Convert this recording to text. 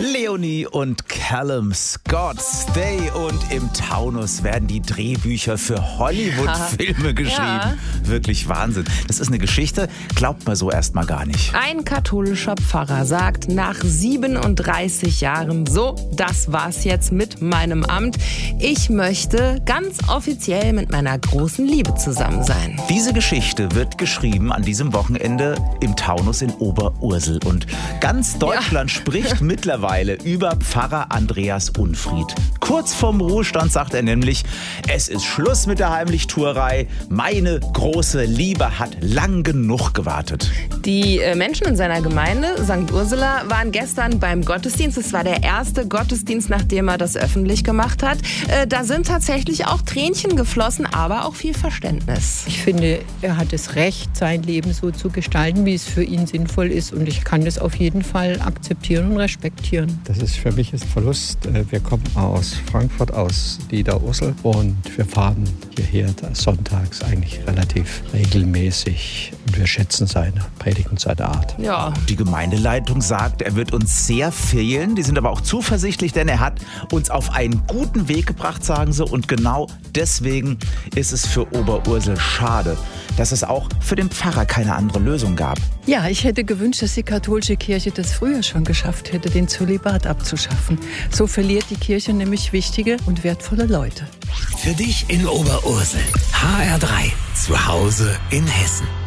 Leonie und Callum Scott, Stay und im Taunus werden die Drehbücher für Hollywood-Filme geschrieben. Ja. Wirklich Wahnsinn. Das ist eine Geschichte, glaubt man so erstmal gar nicht. Ein katholischer Pfarrer sagt nach 37 Jahren, so, das war's jetzt mit meinem Amt. Ich möchte ganz offiziell mit meiner großen Liebe zusammen sein. Diese Geschichte wird geschrieben an diesem Wochenende im Taunus in Oberursel. Und ganz Deutschland spricht mittlerweile über Pfarrer Andreas Unfried. Kurz vorm Ruhestand sagt er nämlich, es ist Schluss mit der Heimlichtuerei. Meine große Liebe hat lang genug gewartet. Die Menschen in seiner Gemeinde, St. Ursula, waren gestern beim Gottesdienst. Es war der erste Gottesdienst, nachdem er das öffentlich gemacht hat. Da sind tatsächlich auch Tränchen geflossen, aber auch viel Verständnis. Ich finde, er hat das Recht, sein Leben so zu gestalten, wie es für ihn sinnvoll ist. Und ich kann das auf jeden Fall akzeptieren und respektieren. Das ist für mich ein Verlust. Wir kommen aus Frankfurt, aus Niederursel und wir fahren hierher sonntags eigentlich relativ regelmäßig. Und wir schätzen seine Predigt und seine Art. Ja. Die Gemeindeleitung sagt, er wird uns sehr fehlen. Die sind aber auch zuversichtlich, denn er hat uns auf einen guten Weg gebracht, sagen sie. Und genau deswegen ist es für Oberursel schade, dass es auch für den Pfarrer keine andere Lösung gab. Ja, ich hätte gewünscht, dass die katholische Kirche das früher schon geschafft hätte, den Zölibat abzuschaffen. So verliert die Kirche nämlich wichtige und wertvolle Leute. Für dich in Oberursel. HR3. Zu Hause in Hessen.